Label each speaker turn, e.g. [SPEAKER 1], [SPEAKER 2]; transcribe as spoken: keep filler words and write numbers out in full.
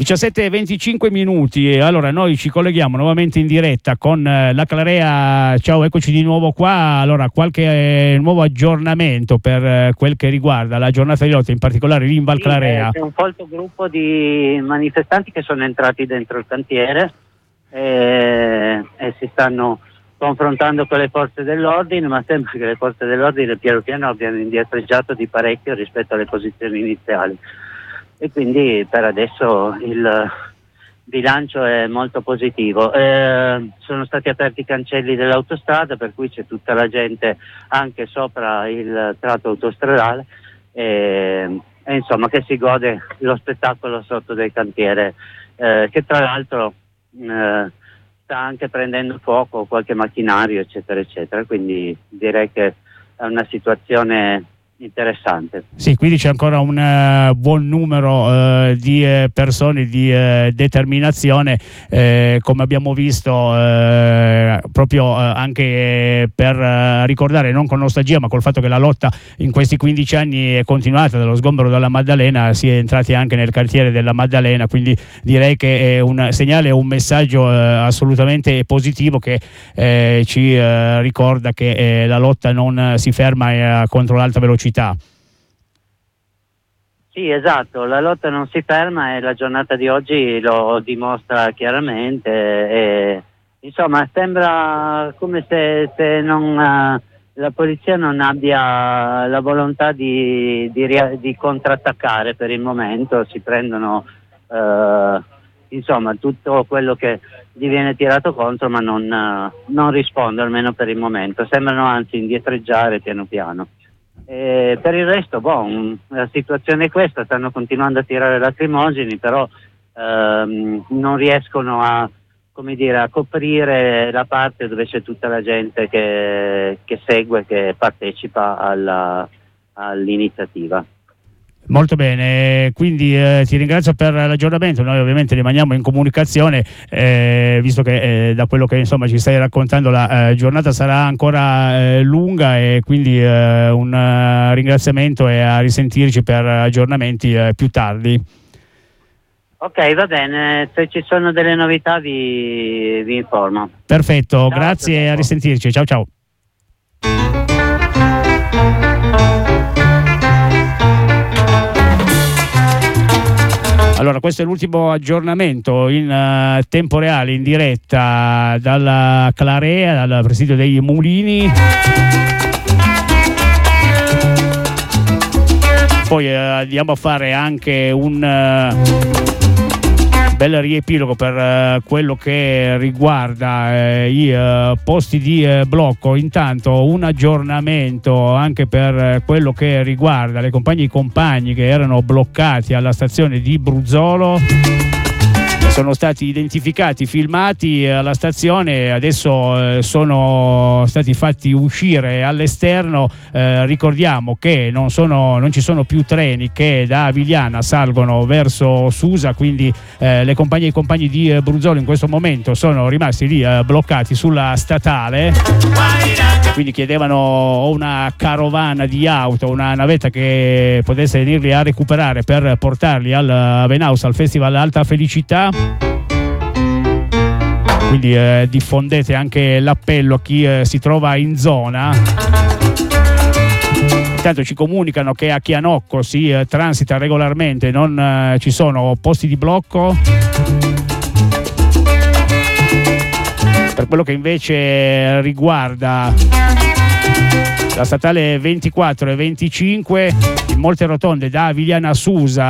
[SPEAKER 1] diciassette e venticinque minuti. Allora noi ci colleghiamo nuovamente in diretta con eh, la Clarea. Ciao, eccoci di nuovo qua. Allora, qualche eh, nuovo aggiornamento per eh, quel che riguarda la giornata di lotta, in particolare lì in Val Clarea?
[SPEAKER 2] Sì, c'è un folto gruppo di manifestanti che sono entrati dentro il cantiere e, e si stanno confrontando con le forze dell'ordine, ma sembra che le forze dell'ordine piano piano abbiano indietreggiato di parecchio rispetto alle posizioni iniziali. E quindi per adesso il bilancio è molto positivo. Eh, sono stati aperti i cancelli dell'autostrada, per cui c'è tutta la gente anche sopra il tratto autostradale e, e insomma che si gode lo spettacolo sotto del cantiere, eh, che tra l'altro eh, sta anche prendendo fuoco, qualche macchinario eccetera eccetera, quindi direi che è una situazione interessante.
[SPEAKER 1] Sì, quindi c'è ancora un uh, buon numero uh, di uh, persone, di uh, determinazione, uh, come abbiamo visto uh, proprio uh, anche per uh, ricordare, non con nostalgia ma col fatto che la lotta in questi quindici anni è continuata, dallo sgombero della Maddalena si è entrati anche nel quartiere della Maddalena, quindi direi che è un segnale, un messaggio uh, assolutamente positivo che uh, ci uh, ricorda che uh, la lotta non uh, si ferma uh, contro l'alta velocità.
[SPEAKER 2] Sì, esatto, la lotta non si ferma e la giornata di oggi lo dimostra chiaramente. E, insomma, sembra come se, se non, uh, la polizia non abbia la volontà di, di, di contrattaccare per il momento, si prendono uh, insomma tutto quello che gli viene tirato contro, ma non, uh, non risponde almeno per il momento, sembrano anzi indietreggiare piano piano. E per il resto, boh, la situazione è questa, stanno continuando a tirare lacrimogeni, però ehm, non riescono a, come dire, a coprire la parte dove c'è tutta la gente che, che segue, che partecipa alla, all'iniziativa.
[SPEAKER 1] Molto bene, quindi eh, ti ringrazio per l'aggiornamento. Noi ovviamente rimaniamo in comunicazione, eh, visto che eh, da quello che insomma ci stai raccontando la eh, giornata sarà ancora eh, lunga, e quindi eh, un uh, ringraziamento e a risentirci per aggiornamenti eh, più tardi.
[SPEAKER 2] Ok, va bene, se ci sono delle novità vi, vi informo.
[SPEAKER 1] Perfetto,
[SPEAKER 2] Ciao,
[SPEAKER 1] grazie e a risentirci, ciao ciao. Allora, questo è l'ultimo aggiornamento in uh, tempo reale, in diretta dalla Clarea, dal presidio dei Mulini. Poi uh, andiamo a fare anche un uh, bel riepilogo per uh, quello che riguarda uh, i uh, posti di uh, blocco. Intanto un aggiornamento anche per uh, quello che riguarda le compagne e i compagni che erano bloccati alla stazione di Bruzzolo. Sono stati identificati, filmati alla stazione, adesso eh, sono stati fatti uscire all'esterno. Eh, ricordiamo che non, sono, non ci sono più treni che da Avigliana salgono verso Susa, quindi eh, le compagne e i compagni di eh, Bruzzolo in questo momento sono rimasti lì eh, bloccati sulla statale, quindi chiedevano o una carovana di auto, una navetta che potesse venirli a recuperare per portarli al Avenhaus, al Festival Alta Felicità. Quindi eh, diffondete anche l'appello a chi eh, si trova in zona. Intanto ci comunicano che a Chianocco si eh, transita regolarmente, non eh, ci sono posti di blocco. Per quello che invece riguarda la statale ventiquattro e venticinque, in molte rotonde da Avigliana a Susa